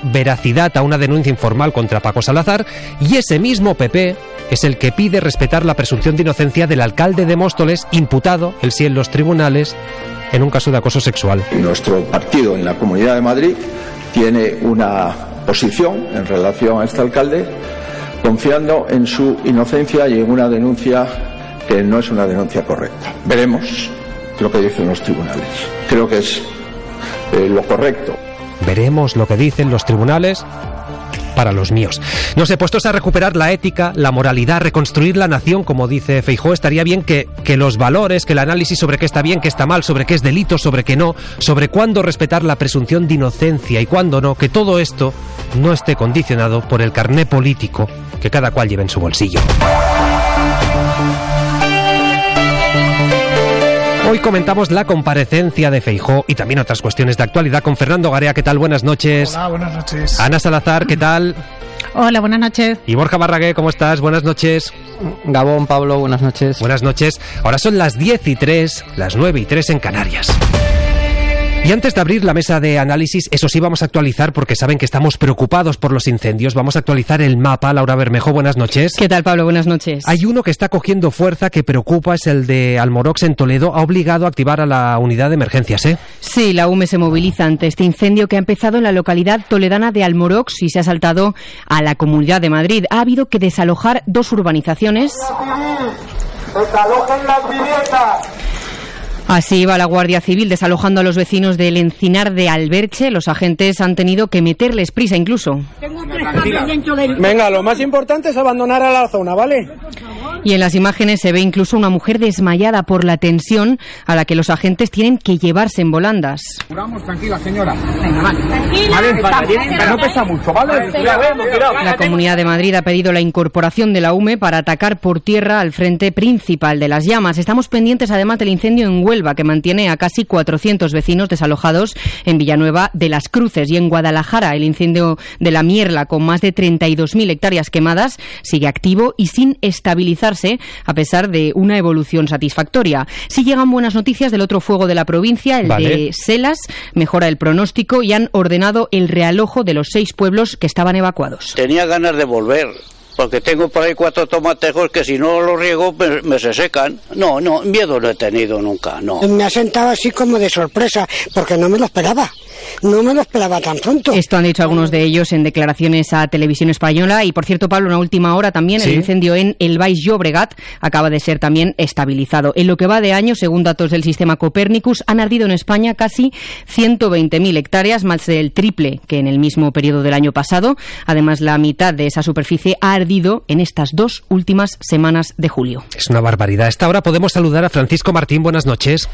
veracidad a una denuncia informal contra Paco Salazar, y ese mismo PP es el que pide respetar la presunción de inocencia del alcalde de Móstoles, imputado, él sí en los tribunales, en un caso de acoso sexual. Nuestro partido en la Comunidad de Madrid tiene una posición en relación a este alcalde, confiando en su inocencia y en una denuncia que no es una denuncia correcta. Veremos lo que dicen los tribunales. Creo que es lo correcto. Veremos lo que dicen los tribunales para los míos. No sé, puestos a recuperar la ética, la moralidad, reconstruir la nación, como dice Feijóo, estaría bien que los valores, que el análisis sobre qué está bien, qué está mal, sobre qué es delito, sobre qué no, sobre cuándo respetar la presunción de inocencia y cuándo no, que todo esto no esté condicionado por el carné político que cada cual lleve en su bolsillo. Hoy comentamos la comparecencia de Feijóo y también otras cuestiones de actualidad con Fernando Garea. ¿Qué tal? Buenas noches. Hola, buenas noches. Ana Salazar, ¿qué tal? Hola, buenas noches. Y Borja Barragué, ¿cómo estás? Buenas noches. Gabón, Pablo, buenas noches. Buenas noches. Ahora son las 10:03, las 9:03 en Canarias. Y antes de abrir la mesa de análisis, eso sí vamos a actualizar, porque saben que estamos preocupados por los incendios. Vamos a actualizar el mapa. Laura Bermejo, buenas noches. ¿Qué tal, Pablo? Buenas noches. Hay uno que está cogiendo fuerza, que preocupa, es el de Almorox en Toledo. Ha obligado a activar a la unidad de emergencias, ¿eh? Sí, la UME se moviliza ante este incendio que ha empezado en la localidad toledana de Almorox y se ha saltado a la Comunidad de Madrid. Ha habido que desalojar 2 urbanizaciones. ¡Desalojen las viviendas! Así va la Guardia Civil desalojando a los vecinos del Encinar de Alberche. Los agentes han tenido que meterles prisa incluso. Venga, lo más importante es abandonar a la zona, ¿vale? Y en las imágenes se ve incluso una mujer desmayada por la tensión a la que los agentes tienen que llevarse en volandas. Vamos, tranquila, señora. Venga, vale. Vale, no pesa mucho, ¿vale? La Comunidad de Madrid ha pedido la incorporación de la UME para atacar por tierra al frente principal de las llamas. Estamos pendientes además del incendio en Huelva, que mantiene a casi 400 vecinos desalojados en Villanueva de las Cruces. Y en Guadalajara, el incendio de la Mierla, con más de 32.000 hectáreas quemadas, sigue activo y sin estabilizarse, a pesar de una evolución satisfactoria. Sí llegan buenas noticias del otro fuego de la provincia, el de Selas. Mejora el pronóstico y han ordenado el realojo de los 6 pueblos que estaban evacuados. Tenía ganas de volver, porque tengo por ahí 4 tomatejos que si no los riego me se secan. No, miedo no he tenido nunca, no. Me ha sentado así como de sorpresa, porque no me lo esperaba. No me lo esperaba tan pronto. Esto han dicho algunos de ellos en declaraciones a Televisión Española. Y por cierto, Pablo, una última hora también, ¿sí? El incendio en el Baix Llobregat acaba de ser también estabilizado. En lo que va de año, según datos del sistema Copernicus, han ardido en España casi 120.000 hectáreas, más del triple que en el mismo periodo del año pasado. Además, la mitad de esa superficie ha ardido en estas 2 últimas semanas de julio. Es una barbaridad. A esta hora podemos saludar a Francisco Martín. Buenas noches.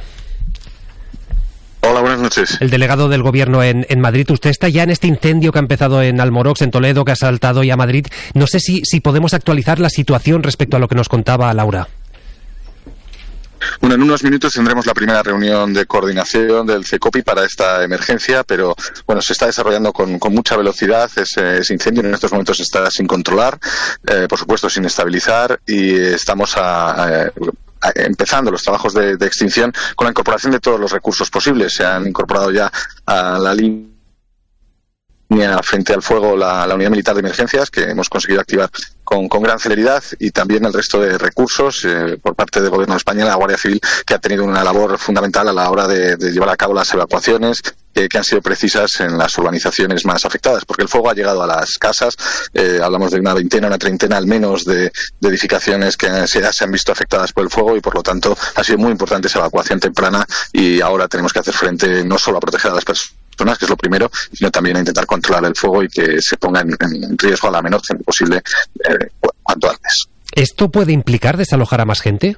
Hola, buenas noches. El delegado del Gobierno en Madrid. Usted está ya en este incendio que ha empezado en Almorox, en Toledo, que ha saltado ya a Madrid. No sé si podemos actualizar la situación respecto a lo que nos contaba Laura. Bueno, en unos minutos tendremos la primera reunión de coordinación del CECOPI para esta emergencia, pero bueno, se está desarrollando con mucha velocidad. Ese incendio en estos momentos está sin controlar, por supuesto sin estabilizar, y estamos empezando los trabajos de extinción con la incorporación de todos los recursos posibles. Se han incorporado ya a la línea frente al fuego la unidad militar de emergencias, que hemos conseguido activar con gran celeridad, y también el resto de recursos por parte del Gobierno de España, la Guardia Civil, que ha tenido una labor fundamental a la hora de llevar a cabo las evacuaciones que han sido precisas en las urbanizaciones más afectadas, porque el fuego ha llegado a las casas. Hablamos de una veintena, una treintena al menos de edificaciones que se han visto afectadas por el fuego, y por lo tanto ha sido muy importante esa evacuación temprana, y ahora tenemos que hacer frente no solo a proteger a las personas, que es lo primero, sino también a intentar controlar el fuego y que se ponga en riesgo a la menor gente posible cuanto antes. ¿Esto puede implicar desalojar a más gente?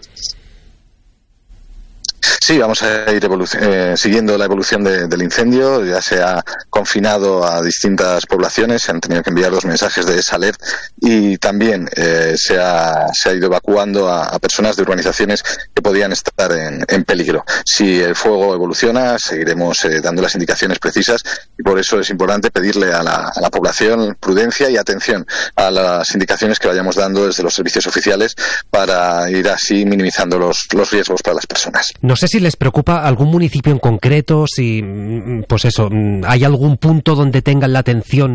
Sí, vamos a ir siguiendo la evolución del incendio. Ya se ha confinado a distintas poblaciones, se han tenido que enviar 2 mensajes de esa alerta, y también se ha ido evacuando a personas de urbanizaciones que podían estar en peligro. Si el fuego evoluciona, seguiremos dando las indicaciones precisas, y por eso es importante pedirle a la población prudencia y atención a las indicaciones que vayamos dando desde los servicios oficiales, para ir así minimizando los riesgos para las personas. No sé si les preocupa algún municipio en concreto, si, pues eso, hay algún punto donde tengan la atención